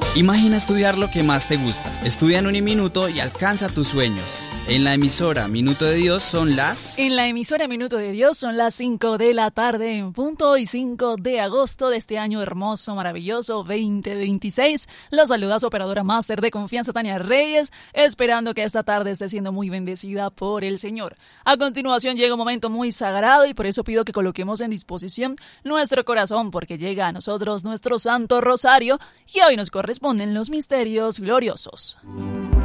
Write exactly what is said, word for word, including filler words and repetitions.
Imagina estudiar lo que más te gusta. Estudia en Uniminuto y alcanza tus sueños. En la emisora Minuto de Dios son las... En la emisora Minuto de Dios son las cinco de la tarde en punto y cinco de agosto de este año hermoso, maravilloso veinte veintiséis. Los saluda su operadora máster de confianza, Tania Reyes, esperando que esta tarde esté siendo muy bendecida por el Señor. A continuación llega un momento muy sagrado y por eso pido que coloquemos en disposición nuestro corazón, porque llega a nosotros nuestro Santo Rosario y hoy nos corresponden los misterios gloriosos.